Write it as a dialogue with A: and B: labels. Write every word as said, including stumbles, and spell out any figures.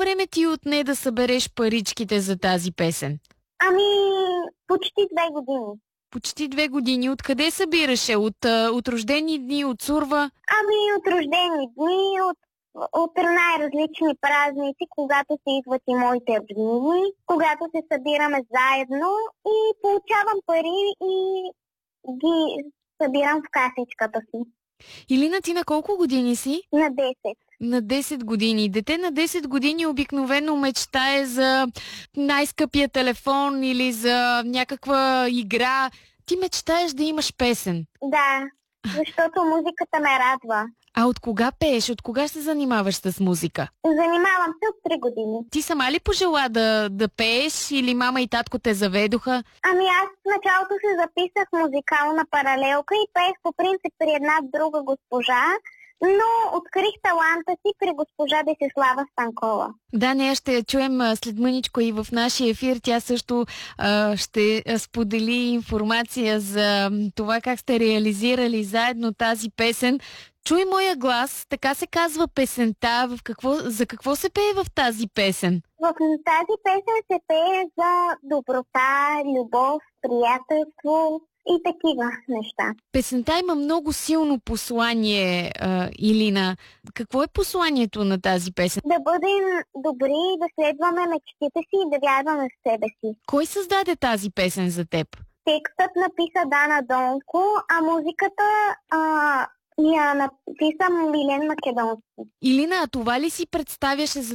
A: време ти отне да събереш паричките за тази песен?
B: Ами, почти две години.
A: Почти две години. Откъде събираше? От, а, от рождени дни, от сурва?
B: Ами, от рождени дни, от, от най-различни празници, когато се идват и моите роднини, когато се събираме заедно и получавам пари и ги събирам в касичката си.
A: Илина, ти на колко години си?
B: На десет.
A: На десет години. Дете на десет години обикновено мечтае за най-скъпия телефон или за някаква игра. Ти мечтаеш да имаш песен.
B: Да, защото музиката ме радва.
A: А от кога пееш? От кога се занимаваш с музика?
B: Занимавам се от три години.
A: Ти сама ли пожела да, да пееш или мама и татко те заведоха?
B: Ами аз в началото се записах музикална паралелка и пеех по принцип при една друга госпожа, но открих таланта си при госпожа Десислава Станкова.
A: Да, нея ще я чуем а, след мъничко и в нашия ефир. Тя също а, ще сподели информация за това как сте реализирали заедно тази песен. Чуй моя глас, така се казва песента. В какво, за какво се пее в тази песен?
B: В тази песен се пее за доброта, любов, приятелство и такива неща.
A: Песента има много силно послание, а, Илина. Какво е посланието на тази песен?
B: Да бъдем добри, да следваме мечтите си и да вярваме в себе си.
A: Кой създаде тази песен за теб?
B: Текстът написа Дана Донко, а музиката а, я написа Милен Македонски.
A: Илина, а това ли си представяше за